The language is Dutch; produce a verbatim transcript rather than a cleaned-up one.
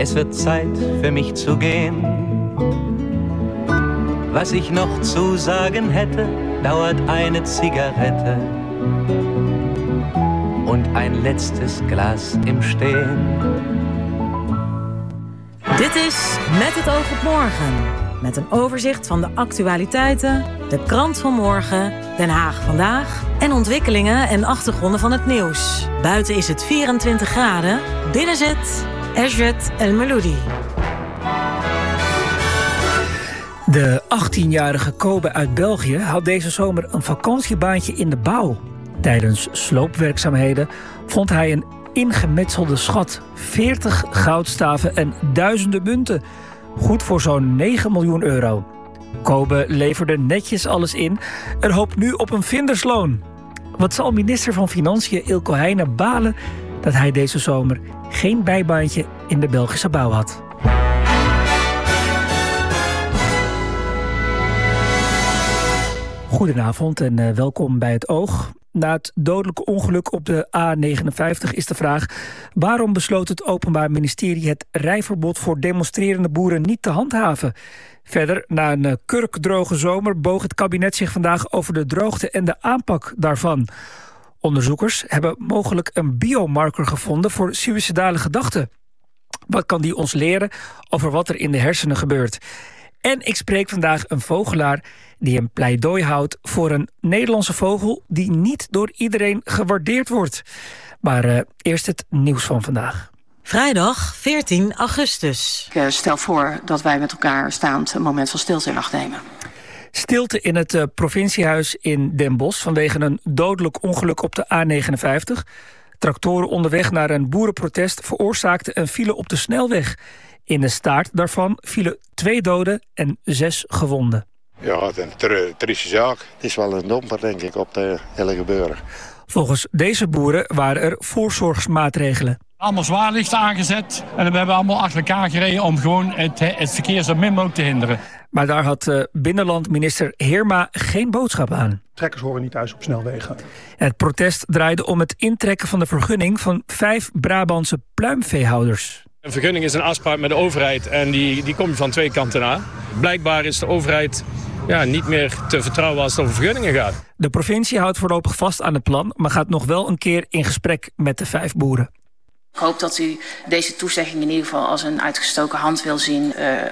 Es wird Zeit für mich zu gehen. Was ich noch zu sagen hätte, dauert eine Zigarette und ein letztes Glas im Stehen. Dit is Met het oog op morgen. Met een overzicht van de actualiteiten, de krant van morgen, Den Haag vandaag en ontwikkelingen en achtergronden van het nieuws. Buiten is het vierentwintig graden, binnen zit Eshwet El Meloudi. De achttienjarige Kobe uit België had deze zomer een vakantiebaantje in de bouw. Tijdens sloopwerkzaamheden vond hij een ingemetselde schat. veertig goudstaven en duizenden munten. Goed voor zo'n negen miljoen euro. Kobe leverde netjes alles in en hoopt nu op een vindersloon. Wat zal minister van Financiën Ilko Heijnen balen dat hij deze zomer geen bijbaantje in de Belgische bouw had. Goedenavond en uh, welkom bij Het Oog. Na het dodelijke ongeluk op de A negenenvijftig is de vraag: waarom besloot het Openbaar Ministerie het rijverbod voor demonstrerende boeren niet te handhaven? Verder, na een uh, kurkdroge zomer boog het kabinet zich vandaag over de droogte en de aanpak daarvan. Onderzoekers hebben mogelijk een biomarker gevonden voor suïcidale gedachten. Wat kan die ons leren over wat er in de hersenen gebeurt? En ik spreek vandaag een vogelaar die een pleidooi houdt voor een Nederlandse vogel die niet door iedereen gewaardeerd wordt. Maar uh, eerst het nieuws van vandaag. Vrijdag veertien augustus. Ik uh, stel voor dat wij met elkaar staand een moment van stilte in acht nemen. Stilte in het uh, provinciehuis in Den Bosch vanwege een dodelijk ongeluk op de A negenenvijftig. Tractoren onderweg naar een boerenprotest veroorzaakten een file op de snelweg. In de staart daarvan vielen twee doden en zes gewonden. Ja, het is een trieste zaak. Het is wel een domper, denk ik, op de hele gebeuren. Volgens deze boeren waren er voorzorgsmaatregelen. Allemaal zwaarlichten aangezet en we hebben allemaal achter elkaar gereden om gewoon het, het verkeer zo min mogelijk te hinderen. Maar daar had uh, binnenlandminister Heerma geen boodschap aan. Trekkers horen niet thuis op snelwegen. Het protest draaide om het intrekken van de vergunning van vijf Brabantse pluimveehouders. Een vergunning is een afspraak met de overheid en die, die kom je van twee kanten aan. Blijkbaar is de overheid ja, niet meer te vertrouwen als het over vergunningen gaat. De provincie houdt voorlopig vast aan het plan, maar gaat nog wel een keer in gesprek met de vijf boeren. Ik hoop dat u deze toezegging in ieder geval als een uitgestoken hand wil zien uh,